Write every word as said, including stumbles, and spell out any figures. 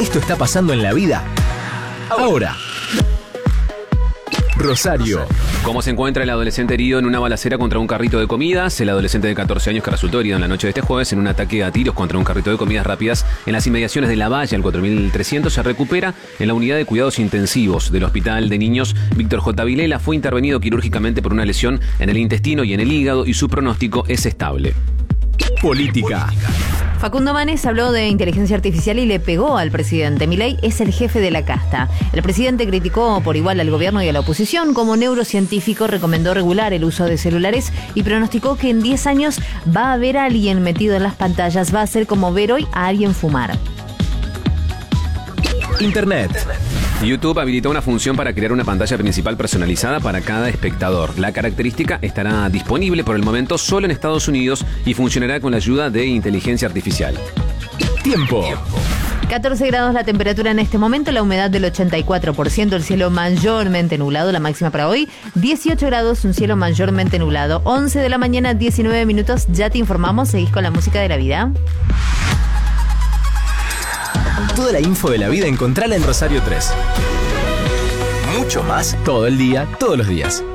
Esto está pasando en la vida ahora. Rosario. ¿Cómo se encuentra el adolescente herido en una balacera contra un carrito de comidas? El adolescente de catorce años que resultó herido en la noche de este jueves en un ataque a tiros contra un carrito de comidas rápidas en las inmediaciones de La Valle, al cuatro mil trescientos, se recupera en la unidad de cuidados intensivos del Hospital de Niños Víctor J. Vilela. Fue intervenido quirúrgicamente por una lesión en el intestino y en el hígado y su pronóstico es estable. Política. Facundo Manes habló de inteligencia artificial y le pegó al presidente. Milei es el jefe de la casta. El presidente criticó por igual al gobierno y a la oposición. Como neurocientífico recomendó regular el uso de celulares y pronosticó que en diez años va a haber a alguien metido en las pantallas. Va a ser como ver hoy a alguien fumar. Internet. YouTube habilitó una función para crear una pantalla principal personalizada para cada espectador. La característica estará disponible por el momento solo en Estados Unidos y funcionará con la ayuda de inteligencia artificial. Tiempo. catorce grados la temperatura en este momento, la humedad del ochenta y cuatro por ciento, el cielo mayormente nublado, la máxima para hoy, dieciocho grados, un cielo mayormente nublado. once de la mañana, diecinueve minutos, ya te informamos, seguís con la música de la vida. Toda la info de la vida encontrala en Rosario tres. Mucho más todo el día, todos los días.